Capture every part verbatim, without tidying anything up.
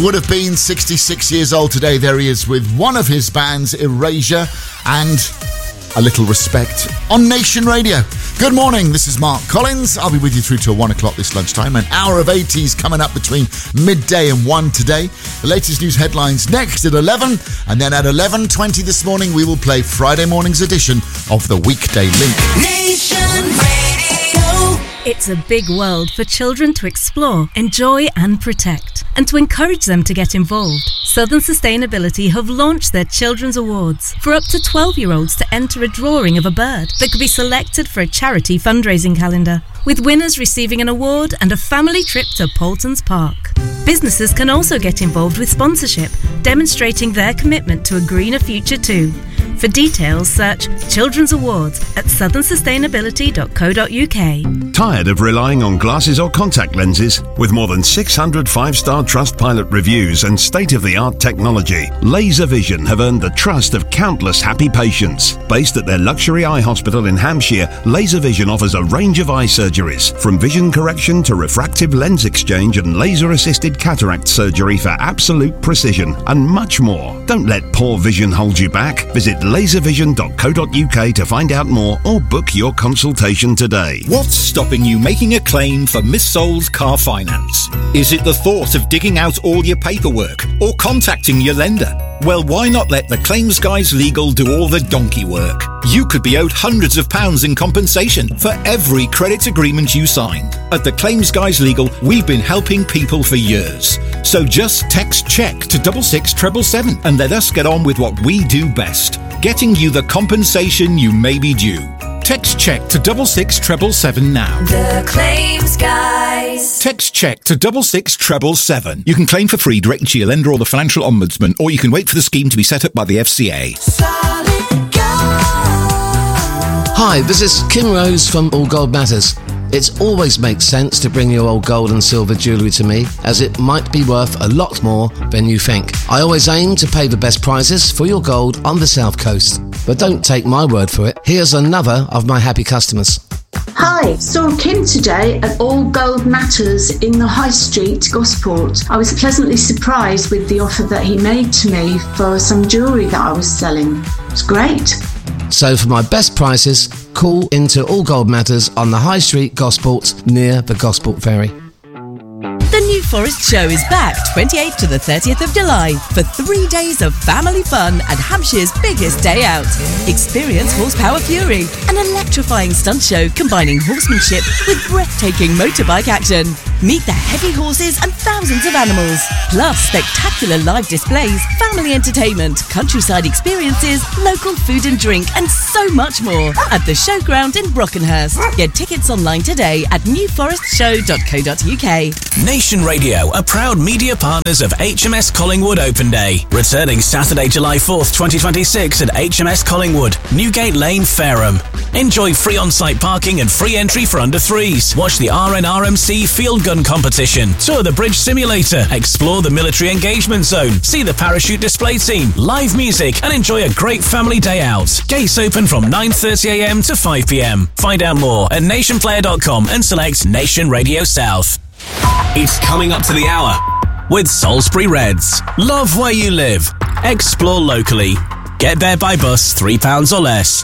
Would have been sixty-six years old today. There he is with one of his bands, Erasure, and A Little Respect on Nation Radio. Good morning, this is Mark Collins. I'll be with you through till one o'clock this lunchtime. An hour of eighties coming up between midday and one today. The latest news headlines next at eleven, and then at eleven twenty this morning we will play Friday morning's edition of the Weekday Link. Nation Radio. It's a big world for children to explore, enjoy and protect, and to encourage them to get involved. Southern Sustainability have launched their Children's Awards for up to twelve-year-olds to enter a drawing of a bird that could be selected for a charity fundraising calendar, with winners receiving an award and a family trip to Paultons Park. Businesses can also get involved with sponsorship, demonstrating their commitment to a greener future too. For details, search Children's Awards at southern sustainability dot co dot uk. Tired of relying on glasses or contact lenses? With more than six hundred five-star Trustpilot reviews and state-of-the-art technology, Laser Vision have earned the trust of countless happy patients. Based at their luxury eye hospital in Hampshire, Laser Vision offers a range of eye surgeries, from vision correction to refractive lens exchange and laser-assisted cataract surgery for absolute precision, and much more. Don't let poor vision hold you back. Visit laser vision dot co dot uk to find out more or book your consultation today. What's stopping you making a claim for Miss Soul's car finance? Is it the thought of digging out all your paperwork or contacting your lender? Well, why not let the Claims Guys Legal do all the donkey work? You could be owed hundreds of pounds in compensation for every credit agreement you signed. At the Claims Guys Legal, we've been helping people for years. So just text CHECK to double six treble seven and let us get on with what we do best, getting you the compensation you may be due. Text CHECK to double six treble seven now. The Claims Guys. Text CHECK to double six treble seven. You can claim for free directly to your lender or the financial ombudsman, or you can wait for the scheme to be set up by the F C A. Solid gold. Hi, this is Kim Rose from All Gold Matters. It always makes sense to bring your old gold and silver jewellery to me, as it might be worth a lot more than you think. I always aim to pay the best prices for your gold on the South Coast. But don't take my word for it. Here's another of my happy customers. Hi, saw Kim today at All Gold Matters in the High Street, Gosport. I was pleasantly surprised with the offer that he made to me for some jewellery that I was selling. It's great. So for my best prices, call into All Gold Matters on the High Street, Gosport, near the Gosport Ferry. The New Forest Show is back twenty-eighth to the thirtieth of July for three days of family fun at Hampshire's biggest day out. Experience Horsepower Fury, an electrifying stunt show combining horsemanship with breathtaking motorbike action. Meet the heavy horses and thousands of animals, plus spectacular live displays, family entertainment, countryside experiences, local food and drink, and so much more at the showground in Brockenhurst. Get tickets online today at new forest show dot co dot uk. Nation Radio are proud media partners of H M S Collingwood Open Day, returning Saturday, July fourth, twenty twenty-six at H M S Collingwood, Newgate Lane, Fareham. Enjoy free on-site parking and free entry for under threes. Watch the R N R M C Field Gun Competition, tour the Bridge Simulator, explore the Military Engagement Zone, see the parachute display team, live music, and enjoy a great family day out. Gates open from nine thirty a m to five p m. Find out more at nation player dot com and select Nation Radio South. It's coming up to the hour with Salisbury Reds. Love where you live. Explore locally. Get there by bus, three pounds or less.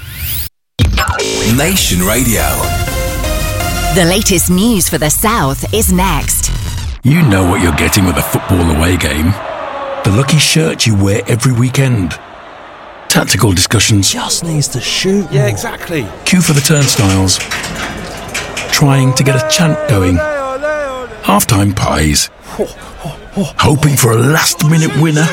Nation Radio. The latest news for the South is next. You know what you're getting with a football away game. The lucky shirt you wear every weekend. Tactical discussions. Just needs to shoot. Yeah, exactly. Queue for the turnstiles. Trying to get a chant going. Half-time pies. Hoping for a last-minute winner.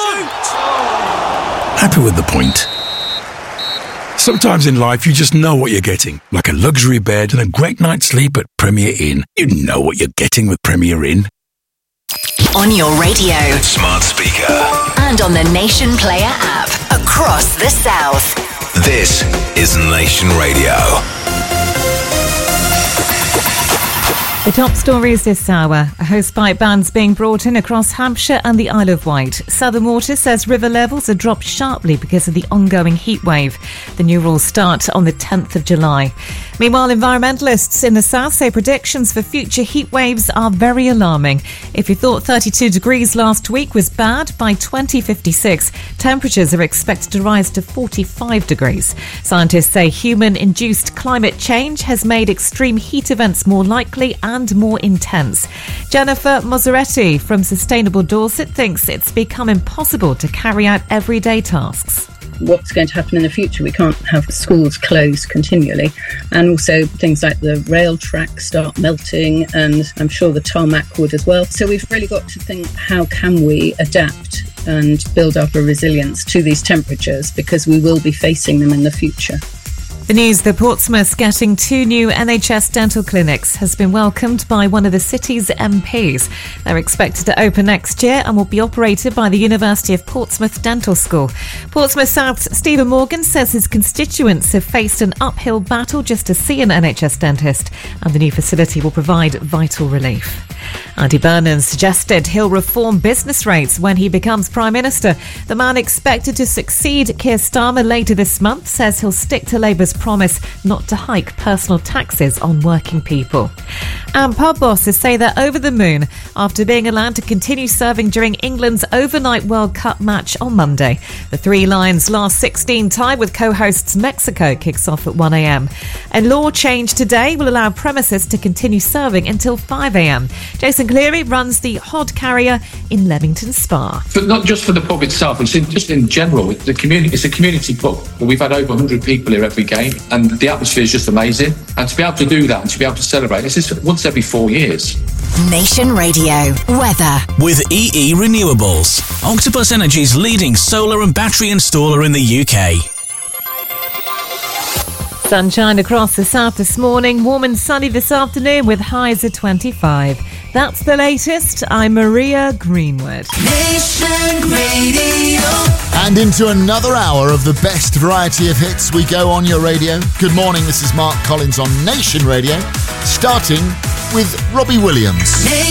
Happy with the point. Sometimes in life you just know what you're getting. Like a luxury bed and a great night's sleep at Premier Inn. You know what you're getting with Premier Inn. On your radio, smart speaker, and on the Nation Player app across the South. This is Nation Radio. The top stories this hour. A hosepipe ban's being brought in across Hampshire and the Isle of Wight. Southern Water says river levels have dropped sharply because of the ongoing heat wave. The new rules start on the tenth of July. Meanwhile, environmentalists in the south say predictions for future heat waves are very alarming. If you thought thirty-two degrees last week was bad, by twenty fifty-six, temperatures are expected to rise to forty-five degrees. Scientists say human-induced climate change has made extreme heat events more likely and more intense. Jennifer Mozzaretti from Sustainable Dorset thinks it's become impossible to carry out everyday tasks. What's going to happen in the future? We can't have schools closed continually, and also things like the rail tracks start melting, and I'm sure the tarmac would as well. So we've really got to think, how can we adapt and build up a resilience to these temperatures, because we will be facing them in the future. The news that Portsmouth's getting two new N H S dental clinics has been welcomed by one of the city's M Ps. They're expected to open next year and will be operated by the University of Portsmouth Dental School. Portsmouth South's Stephen Morgan says his constituents have faced an uphill battle just to see an N H S dentist, and the new facility will provide vital relief. Andy Burnham suggested he'll reform business rates when he becomes Prime Minister. The man expected to succeed Keir Starmer later this month says he'll stick to Labour's promise not to hike personal taxes on working people. And pub bosses say they're over the moon after being allowed to continue serving during England's overnight World Cup match on Monday. The Three Lions last sixteen tie with co-hosts Mexico kicks off at one a.m. A law change today will allow premises to continue serving until five a.m. Jason Cleary runs the Hod Carrier in Leamington Spa. But not just for the pub itself, it's in, just in general. The community, it's a community pub. We've had over one hundred people here every game, and the atmosphere is just amazing. And to be able to do that and to be able to celebrate, this is once every four years. Nation Radio weather with E E Renewables, Octopus Energy's leading solar and battery installer in the U K. Sunshine across the south this morning, warm and sunny this afternoon with highs of twenty-five. That's the latest. I'm Maria Greenwood. Nation Radio. And into another hour of the best variety of hits we go on your radio. Good morning, this is Mark Collins on Nation Radio, starting with Robbie Williams.